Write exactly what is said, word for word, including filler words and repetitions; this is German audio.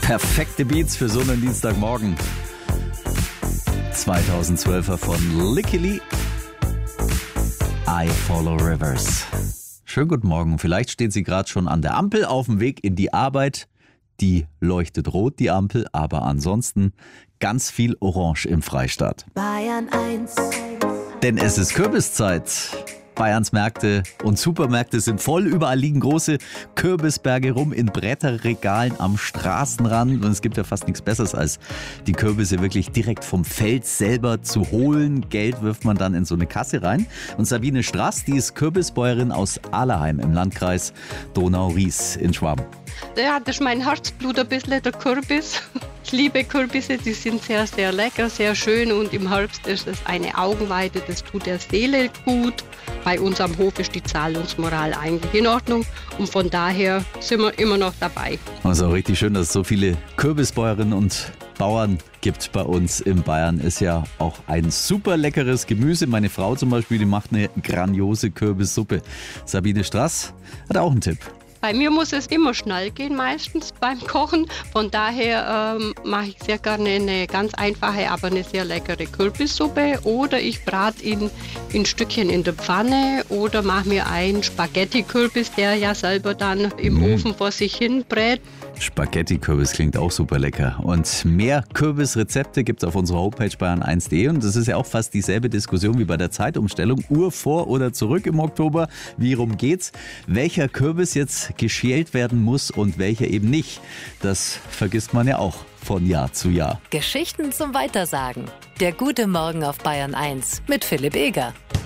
Perfekte Beats für so einen Dienstagmorgen. zweitausendzwölfer von Licky Lee. I Follow Rivers. Schönen guten Morgen. Vielleicht steht sie gerade schon an der Ampel auf dem Weg in die Arbeit. Die leuchtet rot, die Ampel, aber ansonsten ganz viel Orange im Freistaat. Bayern eins. Denn es ist Kürbiszeit. Bayerns Märkte und Supermärkte sind voll. Überall liegen große Kürbisberge rum in Bretterregalen am Straßenrand. Und es gibt ja fast nichts Besseres, als die Kürbisse wirklich direkt vom Feld selber zu holen. Geld wirft man dann in so eine Kasse rein. Und Sabine Straß, die ist Kürbisbäuerin aus Ahleheim im Landkreis Donau-Ries in Schwaben. Ja, das ist mein Herzblut ein bisschen, der Kürbis. Ich liebe Kürbisse, die sind sehr, sehr lecker, sehr schön und im Herbst ist es eine Augenweide, das tut der Seele gut. Bei uns am Hof ist die Zahlungsmoral eigentlich in Ordnung und von daher sind wir immer noch dabei. Also richtig schön, dass es so viele Kürbisbäuerinnen und Bauern gibt bei uns in Bayern. Ist ja auch ein super leckeres Gemüse. Meine Frau zum Beispiel, die macht eine grandiose Kürbissuppe. Sabine Straß hat auch einen Tipp. Bei mir muss es immer schnell gehen, meistens beim Kochen. Von daher ähm, mache ich sehr gerne eine ganz einfache, aber eine sehr leckere Kürbissuppe. Oder ich brate ihn in Stückchen in der Pfanne oder mache mir einen Spaghetti-Kürbis, der ja selber dann im mm. Ofen vor sich hin brät. Spaghetti-Kürbis klingt auch super lecker. Und mehr Kürbisrezepte gibt es auf unserer Homepage bayern eins punkt de. Und das ist ja auch fast dieselbe Diskussion wie bei der Zeitumstellung. Uhr vor oder zurück im Oktober. Wie rum geht's? Welcher Kürbis jetzt geschält werden muss und welcher eben nicht. Das vergisst man ja auch von Jahr zu Jahr. Geschichten zum Weitersagen. Der gute Morgen auf Bayern eins mit Philipp Eger.